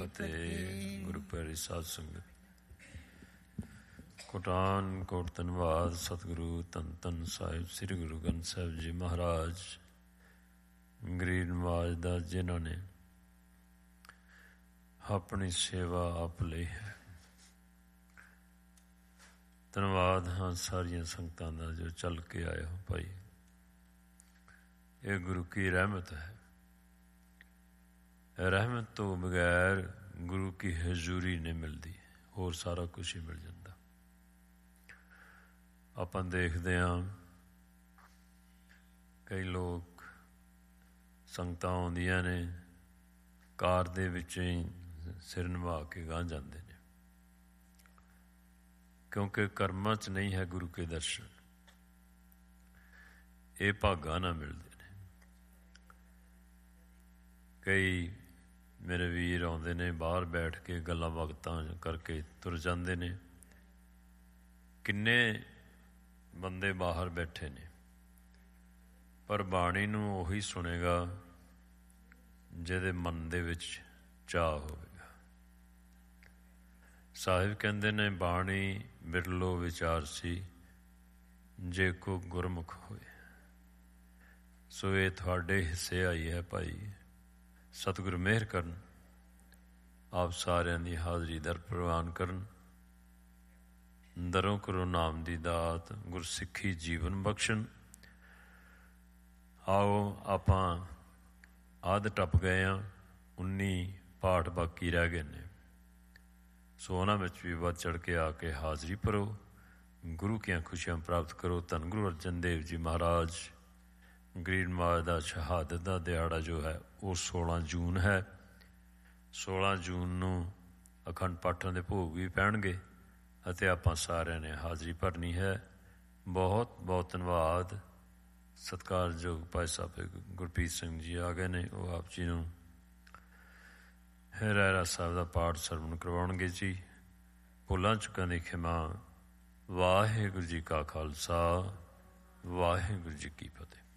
ਫਤਿਹ। ਗੁਰੂ ਪਿਆਰੀ ਸਾਧ ਸੰਗਤ, ਕੋਟਾਨ ਕੋਟ ਧੰਨਵਾਦ ਸਤਿਗੁਰੂ ਧੰਨ ਧੰਨ ਸਾਹਿਬ ਸ੍ਰੀ ਗੁਰੂ ਗ੍ਰੰਥ ਸਾਹਿਬ ਜੀ ਮਹਾਰਾਜ ਗਰੀਬ ਨਵਾਜ ਦਾ, ਜਿਨ੍ਹਾਂ ਨੇ ਆਪਣੀ ਸੇਵਾ ਆਪ ਲਈ ਹੈ। ਧੰਨਵਾਦ ਹਾਂ ਸਾਰੀਆਂ ਸੰਗਤਾਂ ਦਾ ਜੋ ਚੱਲ ਕੇ ਆਏ ਹੋ ਭਾਈ। ਇਹ ਗੁਰੂ ਕੀ ਰਹਿਮਤ ਹੈ। ਰਹਿਮਤ ਤੋਂ ਬਗੈਰ ਗੁਰੂ ਕੀ ਹਜ਼ੂਰੀ ਨਹੀਂ ਮਿਲਦੀ, ਹੋਰ ਸਾਰਾ ਕੁਛ ਹੀ ਮਿਲ ਜਾਂਦਾ। ਆਪਾਂ ਦੇਖਦੇ ਹਾਂ ਕਈ ਲੋਕ ਸੰਗਤਾਂ ਆਉਂਦੀਆਂ ਨੇ, ਕਾਰ ਦੇ ਵਿੱਚ ਹੀ ਸਿਰ ਨਿਭਾ ਕੇ ਗਾਂਹ ਜਾਂਦੇ ਨੇ, ਕਿਉਂਕਿ ਕਰਮਾਂ 'ਚ ਨਹੀਂ ਹੈ ਗੁਰੂ ਕੇ ਦਰਸ਼ਨ। ਇਹ ਭਾਗਾਂ ਨਾਲ ਮਿਲਦੇ ਨੇ। ਕਈ ਮੇਰੇ ਵੀਰ ਆਉਂਦੇ ਨੇ, ਬਾਹਰ ਬੈਠ ਕੇ ਗੱਲਾਂ ਬਾਤਾਂ ਕਰਕੇ ਤੁਰ ਜਾਂਦੇ ਨੇ। ਕਿੰਨੇ ਬੰਦੇ ਬਾਹਰ ਬੈਠੇ ਨੇ, ਪਰ ਬਾਣੀ ਨੂੰ ਉਹੀ ਸੁਣੇਗਾ ਜਿਹਦੇ ਮਨ ਦੇ ਵਿੱਚ ਚਾਅ ਹੋਵੇਗਾ। ਸਾਹਿਬ ਕਹਿੰਦੇ ਨੇ, ਬਾਣੀ ਬਿਰਲੋ ਵਿਚਾਰ ਸੀ ਜੇ ਕੋ ਗੁਰਮੁਖ ਹੋਏ। ਸੋ ਇਹ ਤੁਹਾਡੇ ਹਿੱਸੇ ਆਈ ਹੈ ਭਾਈ। ਸਤਿਗੁਰੂ ਮਿਹਰ ਕਰਨ, ਆਪ ਸਾਰਿਆਂ ਦੀ ਹਾਜ਼ਰੀ ਦਰ ਪ੍ਰਵਾਨ ਕਰਨ। ਦਰੋਂ ਕਰੋ ਨਾਮ ਦੀ ਦਾਤ, ਗੁਰਸਿੱਖੀ ਜੀਵਨ ਬਖਸ਼ਣ। ਆਓ ਆਪਾਂ ਆਦ ਟੱਪ ਗਏ ਹਾਂ, 19 ਪਾਠ ਬਾਕੀ ਰਹਿ ਗਏ ਨੇ। ਸੋ ਉਹਨਾਂ ਵਿੱਚ ਵੀ ਵੱਧ ਚੜ੍ਹ ਕੇ ਆ ਕੇ ਹਾਜ਼ਰੀ ਭਰੋ, ਗੁਰੂ ਕੀਆਂ ਖੁਸ਼ੀਆਂ ਪ੍ਰਾਪਤ ਕਰੋ। ਧੰਨ ਗੁਰੂ ਅਰਜਨ ਦੇਵ ਜੀ ਮਹਾਰਾਜ ਗਰੀਬ ਨਵਾਜ ਦਾ ਸ਼ਹਾਦਤ ਦਾ ਦਿਹਾੜਾ ਜੋ ਹੈ ਉਹ 16 ਜੂਨ ਹੈ। 16 ਜੂਨ ਨੂੰ ਅਖੰਡ ਪਾਠਾਂ ਦੇ ਭੋਗ ਵੀ ਪੈਣਗੇ ਅਤੇ ਆਪਾਂ ਸਾਰਿਆਂ ਨੇ ਹਾਜ਼ਰੀ ਭਰਨੀ ਹੈ। ਬਹੁਤ ਬਹੁਤ ਧੰਨਵਾਦ। ਸਤਿਕਾਰਯੋਗ ਭਾਈ ਸਾਹਿਬ ਗੁਰਪ੍ਰੀਤ ਸਿੰਘ ਜੀ ਆ ਗਏ ਨੇ, ਉਹ ਆਪ ਜੀ ਨੂੰ ਰਹਿਰਾਸ ਸਾਹਿਬ ਦਾ ਪਾਠ ਸਰਵਣ ਕਰਵਾਉਣਗੇ ਜੀ। ਭੁੱਲਾਂ ਚੁੱਕਾਂ ਦੀ ਖਿਮਾ। ਵਾਹਿਗੁਰੂ ਜੀ ਕਾ ਖਾਲਸਾ, ਵਾਹਿਗੁਰੂ ਜੀ ਕੀ ਫਤਿਹ।